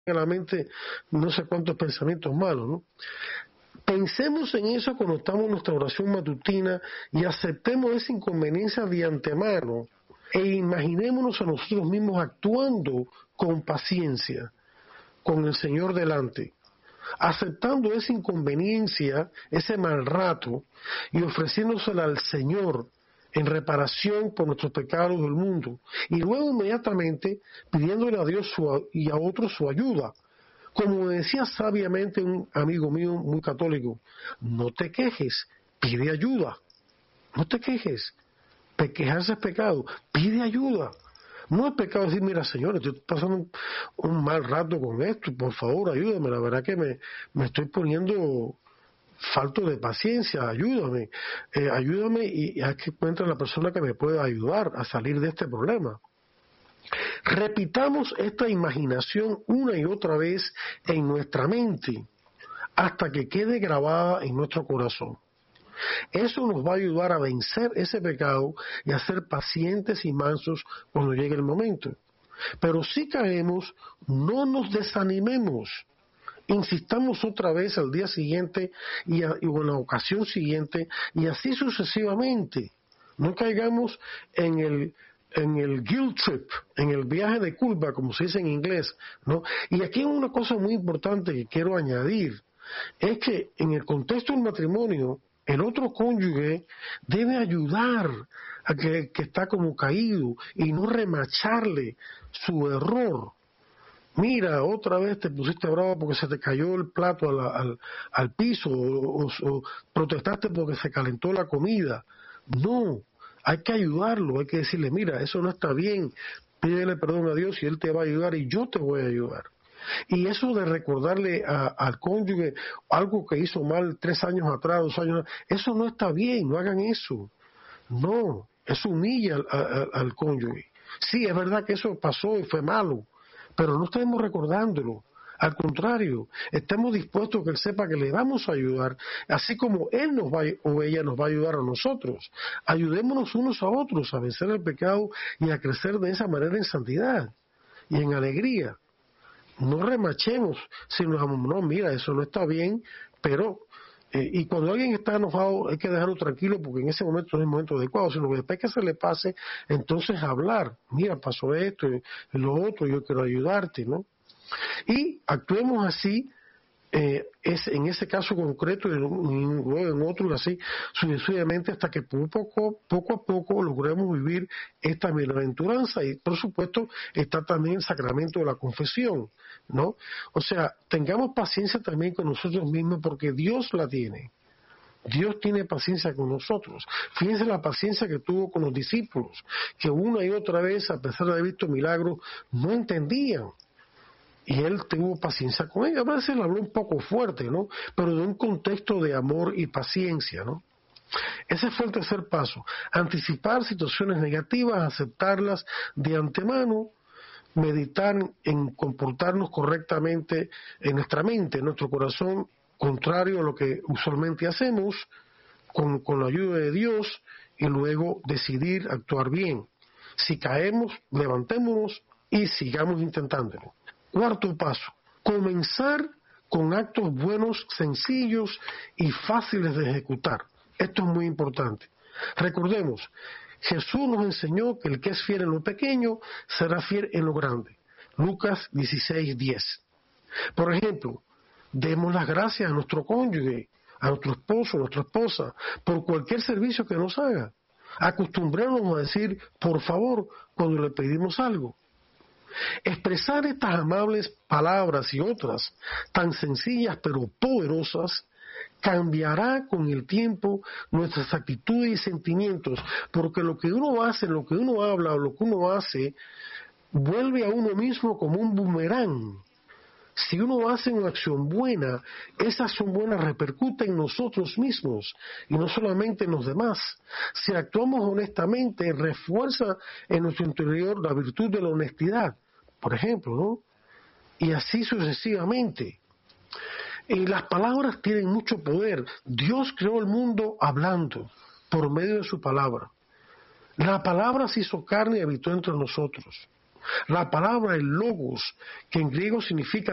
a la mente no sé cuántos pensamientos malos, ¿no? Pensemos en eso cuando estamos en nuestra oración matutina y aceptemos esa inconveniencia de antemano e imaginémonos a nosotros mismos actuando con paciencia, con el Señor delante, aceptando esa inconveniencia, ese mal rato y ofreciéndosela al Señor en reparación por nuestros pecados del mundo y luego inmediatamente pidiéndole a Dios y a otros su ayuda. Como decía sabiamente un amigo mío muy católico, no te quejes, pide ayuda. No te quejes. Quejarse es pecado. Pide ayuda. No es pecado decir, mira, Señor, estoy pasando un mal rato con esto, por favor, ayúdame. La verdad que me estoy poniendo falto de paciencia, ayúdame. Ayúdame y haz que encuentre la persona que me pueda ayudar a salir de este problema. Repitamos esta imaginación una y otra vez en nuestra mente hasta que quede grabada en nuestro corazón. Eso nos va a ayudar a vencer ese pecado y a ser pacientes y mansos cuando llegue el momento. Pero si caemos, no nos desanimemos. Insistamos otra vez al día siguiente y en la ocasión siguiente y así sucesivamente. No caigamos en el guilt trip, en el viaje de culpa, como se dice en inglés, ¿no? Y aquí hay una cosa muy importante que quiero añadir, es que en el contexto del matrimonio, el otro cónyuge debe ayudar a que está como caído y no remacharle su error. Mira, otra vez te pusiste brava porque se te cayó el plato al piso o protestaste porque se calentó la comida. No. Hay que ayudarlo, hay que decirle, mira, eso no está bien, pídele perdón a Dios y Él te va a ayudar y yo te voy a ayudar. Y eso de recordarle al cónyuge algo que hizo mal 3 años atrás, 2 años atrás, eso no está bien, no hagan eso. No, eso humilla al cónyuge. Sí, es verdad que eso pasó y fue malo, pero no estemos recordándolo. Al contrario, estemos dispuestos a que Él sepa que le vamos a ayudar, así como Él nos va o ella nos va a ayudar a nosotros. Ayudémonos unos a otros a vencer el pecado y a crecer de esa manera en santidad y en alegría. No remachemos, sino no, mira, eso no está bien, pero... y cuando alguien está enojado hay que dejarlo tranquilo porque en ese momento no es el momento adecuado, sino que después que se le pase, entonces hablar. Mira, pasó esto y lo otro, yo quiero ayudarte, ¿no? Y actuemos así, en ese caso concreto y luego en otros así sucesivamente hasta que poco a poco logremos vivir esta bienaventuranza. Y por supuesto está también el sacramento de la confesión, ¿no? O sea, tengamos paciencia también con nosotros mismos porque Dios la tiene. Dios tiene paciencia con nosotros. Fíjense la paciencia que tuvo con los discípulos, que una y otra vez, a pesar de haber visto milagros, no entendían. Y Él tuvo paciencia con ellos. A veces le habló un poco fuerte, ¿no? Pero de un contexto de amor y paciencia, ¿no? Ese fue el tercer paso. Anticipar situaciones negativas, aceptarlas de antemano, meditar en comportarnos correctamente en nuestra mente, en nuestro corazón, contrario a lo que usualmente hacemos, con la ayuda de Dios, y luego decidir actuar bien. Si caemos, levantémonos y sigamos intentándolo. Cuarto paso, comenzar con actos buenos, sencillos y fáciles de ejecutar. Esto es muy importante. Recordemos, Jesús nos enseñó que el que es fiel en lo pequeño será fiel en lo grande. Lucas 16:10. Por ejemplo, demos las gracias a nuestro cónyuge, a nuestro esposo, a nuestra esposa, por cualquier servicio que nos haga. Acostumbrarnos a decir, por favor, cuando le pedimos algo. Expresar estas amables palabras y otras tan sencillas pero poderosas cambiará con el tiempo nuestras actitudes y sentimientos, porque lo que uno hace, lo que uno habla o lo que uno hace vuelve a uno mismo como un boomerang. Si uno hace una acción buena, esa acción buena repercute en nosotros mismos y no solamente en los demás. Si actuamos honestamente, refuerza en nuestro interior la virtud de la honestidad, por ejemplo, ¿no? Y así sucesivamente. Y las palabras tienen mucho poder. Dios creó el mundo hablando por medio de su palabra. La palabra se hizo carne y habitó entre nosotros. La palabra, el logos, que en griego significa